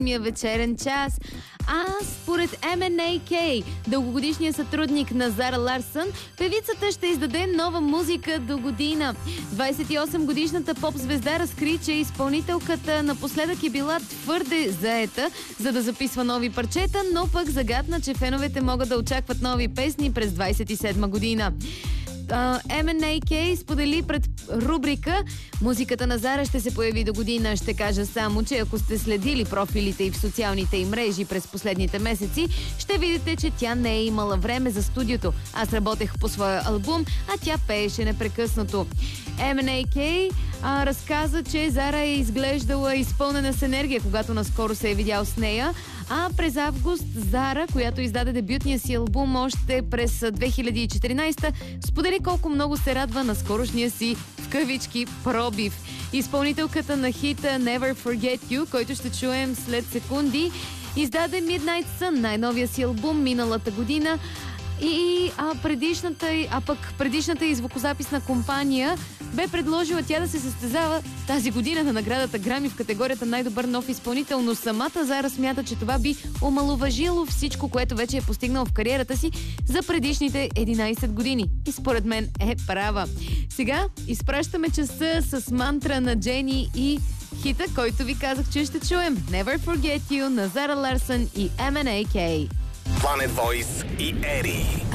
Мия вечерен час. А според MNAK, дългогодишният сътрудник на Зара Ларсън, певицата ще издаде нова музика до година. 28-годишната поп-звезда разкри, че изпълнителката напоследък е била твърде заета, за да записва нови парчета, но пък загадна, че феновете могат да очакват нови песни през 27 година. MNAK сподели пред рубрика "Музиката на Зара ще се появи до година". Ще кажа само, че ако сте следили профилите и в социалните й мрежи през последните месеци, ще видите, че тя не е имала време за студиото. Аз работех по своя албум, а тя пееше непрекъснато. MNAK разказа, че Зара е изглеждала изпълнена с енергия, когато наскоро се е видял с нея. А през август Зара, която издаде дебютния си албум още през 2014, сподели колко много се радва на скорошния си, в кавички, пробив. Изпълнителката на хита Never Forget You, който ще чуем след секунди, издаде Midnight Sun, най-новия си албум миналата година. Предишната и звукозаписна компания бе предложила тя да се състезава тази година на наградата Грами в категорията най-добър нов изпълнител, но самата Зара смята, че това би омаловажило всичко, което вече е постигнал в кариерата си за предишните 11 години. И според мен е права. Сега изпращаме часа с мантра на Джени и хита, който ви казах, че ще чуем. Never Forget You на Зара Ларсън и MNAK. Planet Voice и Ери.